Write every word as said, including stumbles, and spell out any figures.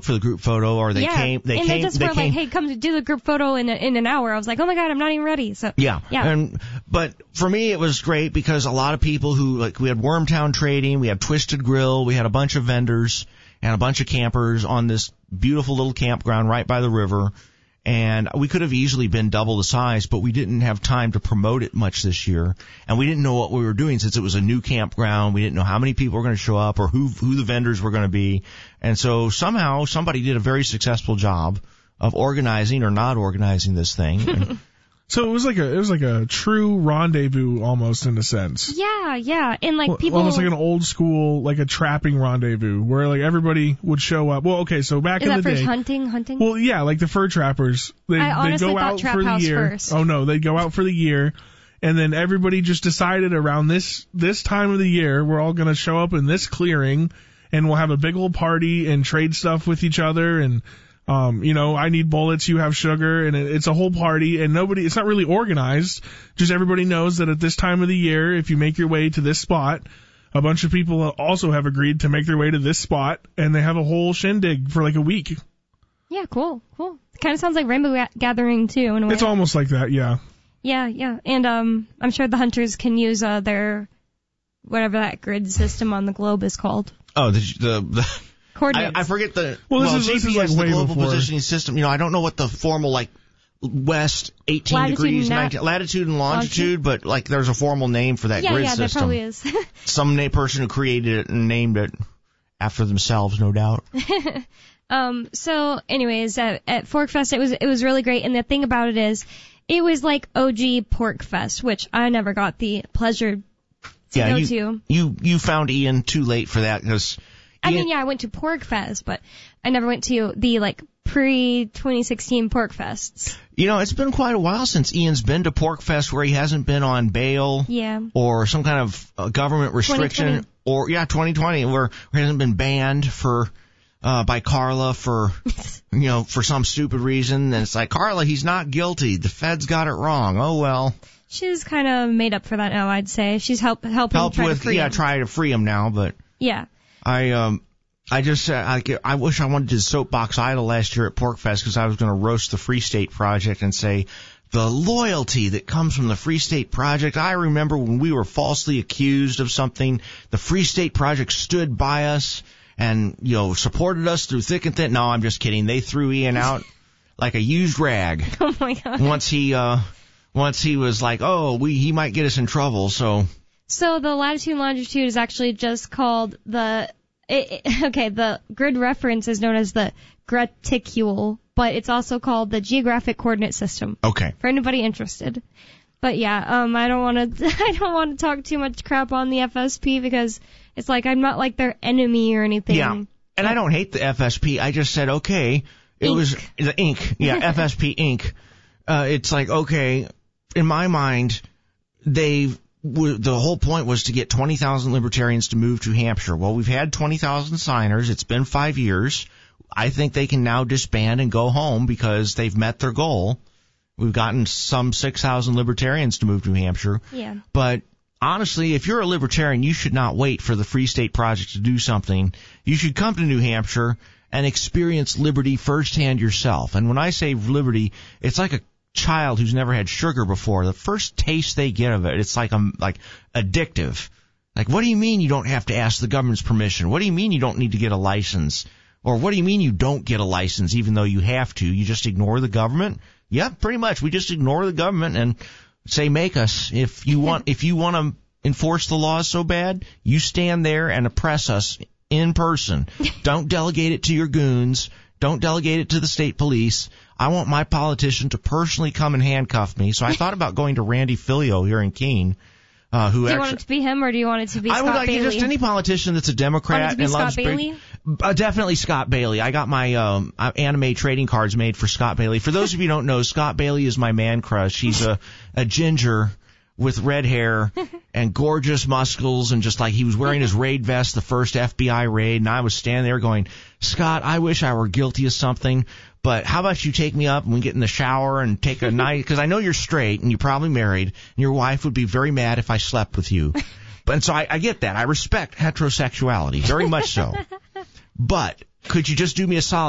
up for the group photo, or they yeah. came. They and came. they just they were came, like, "Hey, come to do the group photo in a, in an hour." I was like, "Oh my god, I'm not even ready." So yeah, yeah. And but for me, it was great because a lot of people who like we had Wormtown Trading, we had Twisted Grill, we had a bunch of vendors and a bunch of campers on this beautiful little campground right by the river. And we could have easily been double the size, but we didn't have time to promote it much this year. And we didn't know what we were doing since it was a new campground. We didn't know how many people were going to show up or who who the vendors were going to be. And so somehow somebody did a very successful job of organizing or not organizing this thing. So it was like a it was like a true rendezvous almost in a sense. Yeah, yeah, and like well, people almost like an old school like a trapping rendezvous where like everybody would show up. Well, okay, so back Is in that the for day, hunting, hunting. Well, yeah, like the fur trappers. They I they honestly go thought out Trap for the House year. first. Oh no, they go out for the year, and then everybody just decided around this this time of the year we're all gonna show up in this clearing, and we'll have a big old party and trade stuff with each other and. Um, you know, I need bullets, you have sugar, and it, it's a whole party, and nobody, it's not really organized, just everybody knows that at this time of the year, if you make your way to this spot, a bunch of people also have agreed to make their way to this spot, and they have a whole shindig for like a week. Yeah, cool, cool. It kind of sounds like Rainbow Gathering, too, in a way. It's almost like that, yeah. Yeah, yeah, and um, I'm sure the hunters can use uh, their, whatever that grid system on the globe is called. Oh, the... the, the I, I forget the well, this well, is, G P S, this is like the way global before. positioning system. You know, I don't know what the formal like west eighteen latitude degrees, and nineteen, latitude and longitude, longitude, but like there's a formal name for that yeah, grid yeah, system. Yeah, there probably is. Some na- person who created it and named it after themselves, no doubt. um. So, anyways, at, at Fork Fest, it was it was really great, and the thing about it is, it was like O G Pork Fest, which I never got the pleasure to yeah, go you, to. You you found Ian too late for that because. I mean, yeah, I went to Pork Fest, but I never went to the, like, pre twenty sixteen Pork Fests. You know, it's been quite a while since Ian's been to Pork Fest where he hasn't been on bail. Yeah. Or some kind of uh, government restriction. Or, yeah, twenty twenty, where, where he hasn't been banned for, uh, by Carla for, you know, for some stupid reason. And it's like, Carla, he's not guilty. The feds got it wrong. Oh, well. She's kind of made up for that now, I'd say. She's help, helping Help try with, to free yeah, him. try to free him now, but. Yeah. I um I just uh, I I wish I wanted to soapbox idle last year at PorkFest because I was going to roast the Free State Project and say the loyalty that comes from the Free State Project. I remember when we were falsely accused of something, the Free State Project stood by us and you know supported us through thick and thin. No, I'm just kidding. They threw Ian out like a used rag. Oh my God. Once he uh once he was like, oh, we he might get us in trouble, so. So the latitude and longitude is actually just called the, it, it, okay, the grid reference is known as the graticule, but it's also called the geographic coordinate system. Okay. For anybody interested. But yeah, um, I don't want to, I don't want to talk too much crap on the F S P because it's like I'm not like their enemy or anything. Yeah. And I don't hate the F S P. I just said, okay, it Inc. was the ink. Yeah, F S P Incorporated. Uh, it's like, okay, in my mind, they've, the whole point was to get twenty thousand libertarians to move to Hampshire. Well, we've had twenty thousand signers. It's been five years. I think they can now disband and go home because they've met their goal. We've gotten some six thousand libertarians to move to New Hampshire. Yeah. But honestly, if you're a libertarian, you should not wait for the Free State Project to do something. You should come to New Hampshire and experience liberty firsthand yourself. And when I say liberty, it's like a child who's never had sugar before. The first taste they get of it, it's like um like addictive. Like, what do you mean you don't have to ask the government's permission? What do you mean you don't need to get a license? Or what do you mean you don't get a license even though you have to? You just ignore the government? Yeah, pretty much. We just ignore the government and say, make us. If you want, if you want to enforce the laws so bad, you stand there and oppress us in person. Don't delegate it to your goons. Don't delegate it to the state police. I want my politician to personally come and handcuff me. So I thought about going to Randy Filio here in Keene. Uh, who do you actually, want it to be him or do you want it to be I Scott would like Bailey? just any politician that's a Democrat want it to be and Scott loves Bailey? Uh, definitely Scott Bailey. I got my um, anime trading cards made for Scott Bailey. For those of you who don't know, Scott Bailey is my man crush. He's a, a ginger with red hair and gorgeous muscles, and just like he was wearing his raid vest the first F B I raid, and I was standing there going, Scott, I wish I were guilty of something, but how about you take me up and we get in the shower and take a night, because I know you're straight and you're probably married, and your wife would be very mad if I slept with you. But and so I, I get that. I respect heterosexuality, very much so. But could you just do me a solid?